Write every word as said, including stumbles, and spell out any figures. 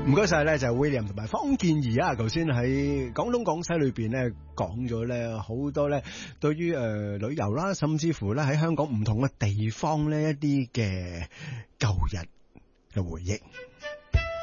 唔該晒咧，就係 William 同埋方健儀啊，頭先喺廣東廣西裏邊咧講咗咧好多咧，對於誒、呃、旅遊啦，甚至乎咧喺香港唔同嘅地方呢一啲嘅舊日嘅回憶。